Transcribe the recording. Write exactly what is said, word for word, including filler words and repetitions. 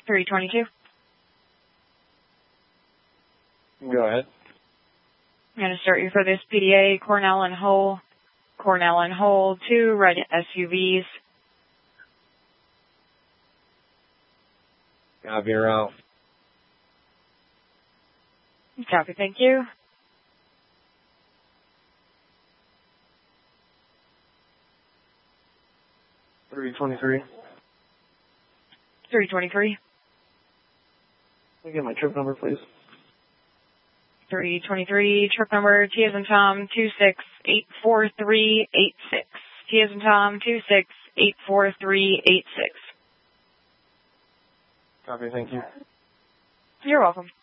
three twenty-two. Go ahead. I'm going to start you for this P D A, Cornell and Hull. Cornell and Hull, two red S U Vs. Copy, you're out. Copy, thank you. three twenty-three. three twenty-three. Can I get my trip number, please? three twenty-three, trip number T as in Tom, two six eight four three eight six. T as in Tom, two six eight four three eight six. Copy, thank you. You're welcome.